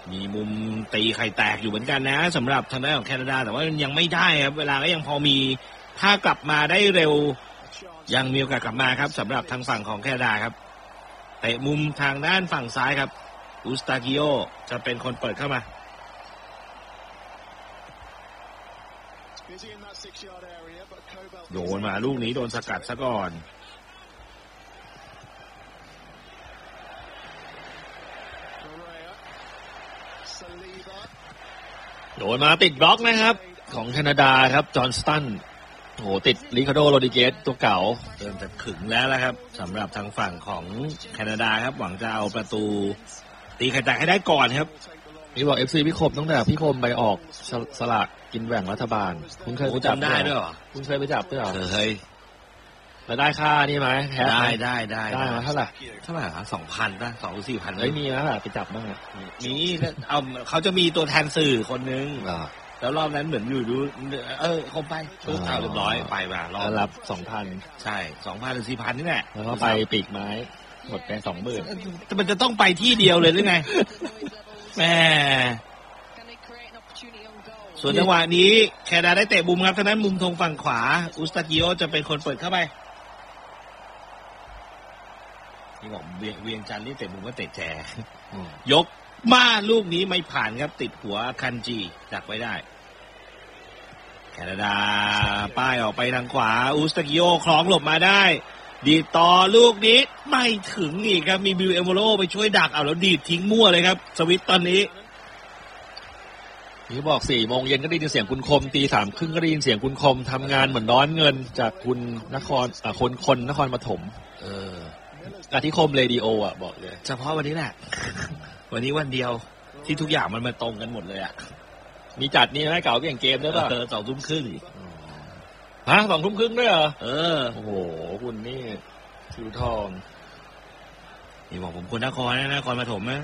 มีมุมตีไข่แตกอยู่เหมือนกันนะสำหรับทางด้านของแคนาดาแต่ว่ายังไม่ได้ครับเวลาก็ยังพอมีถ้ากลับมาได้เร็วยังมีโอกาสกลับมาครับสำหรับทางฝั่งของแคนาดาครับเตะมุมทางด้านฝั่งซ้ายครับอุสตากิโอจะเป็นคนเปิดเข้ามาโยนมาลูกนี้โดนสกัดซะก่อนโดนมาติดบล็อกนะครับของแคนาดาครับจอห์นสตันโหติดริคาร์โดโรดิเกสตัวเก่าเริ่มจะขึงแล้วนะครับสำหรับทางฝั่งของแคนาดาครับหวังจะเอาประตูตีไข่แตกให้ได้ก่อนครับพี่บอก FC พี่คมตั้งแต่พี่คมไปออกสลากกินแบ่งรัฐบาลคุณเคยไปจับได้ด้วยเหรอคุณเคยไปจับด้วยเหรอเคยแล้วได้ค่านี่ไหมได้มาเท่าไหร่ 2,000 นะ2-4,000 ไม่มีนะไปจับบ้างมีเขาจะมีตัวแทนสื่อคนนึงแล้วรอบนั้นเหมือนอยู่ดูคงไปชุดเอาเรียบร้อยไปมารอบรับ 2,000 ใช่ 2,000 หรือ 4,000 นี่แหละแล้วก็ไปปีกไม้หมดไป 20,000 แต่มันจะต้องไปที่เดียวเลยหรือไงแหมส่วนจังหวะนี้แคนาดาได้เตะมุมครับทางนั้นมุมธงฝั่งขวาอุสตากิโอจะเป็นคนเปิดเข้าไปนี่บอกเวียงจันทร์นี่เตะมุมก็เตะแจยกมาลูกนี้ไม่ผ่านครับติดหัวคันจีดักไว้ได้แคนาดาป้ายออกไปทางขวาอุสตากิโอคล้องหลบมาได้ดีต่อลูกนี้ไม่ถึงอีกครับมีบิลเอโมโรไปช่วยดักเอาแล้วดีดทิ้งมั่วเลยครับสวิตตอนนี้นี่บอก 4 โมงเย็นก็ได้ยินเสียงคุณคมตี 3:30 ก็ได้ยินเสียงคุณคมทำงานเหมือนร้อนเงินจากคุณนครคนนครปฐมอาทิคมเรดิโอบอกเลยเฉพาะวันนี้แหละ วันนี้วันเดียวที่ทุกอย่างมันมาตรงกันหมดเลยมีจัดนี่ให้เก่าเกี่ยงเกมด้วยป่ะ 2:30 ฮะ 2:30 ด้วยเหรอโอ้โหคุณนี่ทิวทองนี่บอกผมคนนครปฐมนะ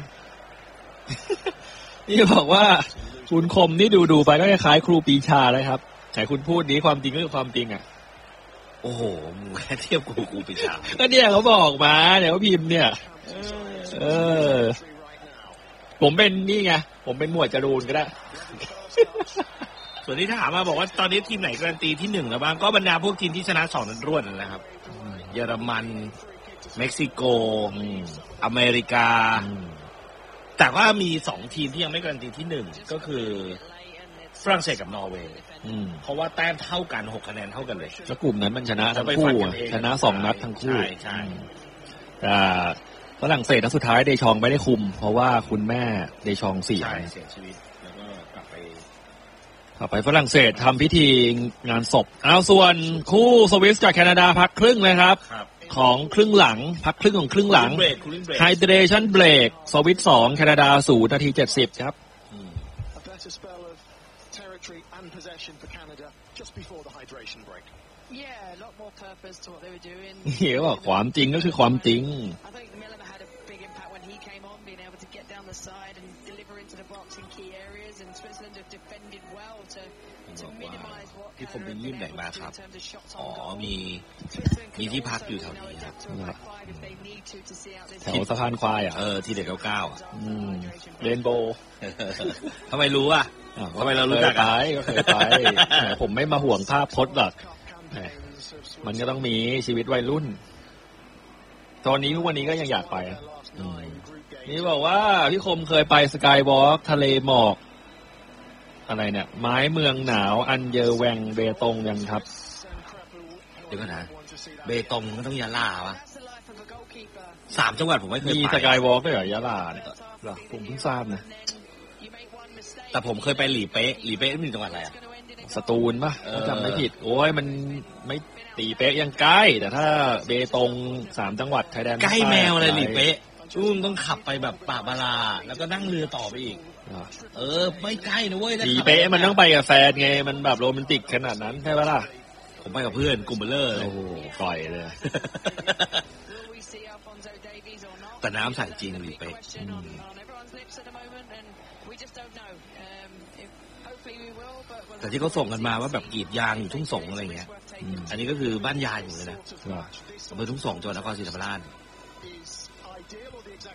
นี่บอกว่าคุณคมนี่ดูไปก็คล้ายครูปีชาเลยครับแต่คุณพูดนี้ความจริงก็คือความจริงโอ้โหมึงแค่เทียบครูปีชาก็เนี่ยเขาบอกมาเดี๋ยวพิมพ์เนี่ยผมเป็นนี่ไงผมเป็นหมวดจรูนก็ได้ส่วนที่ถามมาบอกว่าตอนนี้ทีมไหนการันตีที่1แล้วบ้างก็บรรดาพวกทีมที่ชนะ2นัดรวดนั่นแหละครับเยอรมันเม็กซิโกอเมริกาแต่ว่ามี2ทีมที่ยังไม่การันตีที่1ก็คือฝรั่งเศสกับนอร์เวย์เพราะว่าแต้มเท่ากัน6คะแนนเท่ากันเลยแล้วกลุ่มนั้นมันชนะทั้งคู่ชนะ2นัดทั้งคู่ใช่แต่ฝรั่งเศสนัดสุดท้ายเดชองไม่ได้คุมเพราะว่าคุณแม่เดชองเสียชีวิตแล้วก็กลับไปฝรั่งเศสทำพิธีงานศพส่วนคู่สวิสกับแคนาดาพักครึ่งเลยครับของครึ่งหลังพักครึ่งของครึ่งหลังไฮเดรชั่นเบรกสวิต2แคนาดา0นาที70ครับเหี้ยว่าความจริงก็คือความจริงที่ผมเป็นยื่นแบ่งมาครับมีที่พักอยู่แถวนี้ครับแถวสะพานควายที่เด็ก99 เรนโบว์ทำไมรู้ทำไมเรารู้จักก็เคยไปผมไม่มาห่วงภาพพจน์หรอกมันก็ต้องมีชีวิตวัยรุ่นตอนนี้ทุกวันนี้ก็ยังอยากไปนี่บอกว่าพี่คมเคยไปสกายวอล์กทะเลหมอกอะไรเนี่ยไม้เมืองหนาวอันเยอแวงเบตงยังครับเดี๋ยวก่อนนะเบตงมันต้องยะลาวะ3 จังหวัดผมไม่เคยไปมีสกายวอล์กด้วยเหรอยะลาเนี่ยหรอผมเพิ่งทราบนะแต่ผมเคยไปหลีเป๊ะนี่จังหวัดอะไรสตูลป่ะจำไม่ผิดโอ้ยมันไม่ตีเป๊ะยังใกล้แต่ถ้าเบตง3 จังหวัดชายแดนใกล้แมวเลยหลีเป๊ะต้องขับไปแบบป่าบาราแล้วก็นั่งเรือต่อไปอีกไม่ใกล้นะเว้ยหลีเป๊ะมันต้องไปกับแฟนไงมันแบบโรแมนติกขนาดนั้นใช่ปะล่ะผมไปกับเพื่อนกลุ่มเบลเลอร์โอ้โหปล่อยเลยแต่น้ำใสจริงหลีเป๊ะแต่ที่เขาส่งกันมาว่าแบบกรีดยางอยู่ทุ่งสงอะไรเงี้ยอันนี้ก็คือบ้านยายอยู่เลยนะอำเภอทุ่งสงจังหวัดนครศรีธรรมราช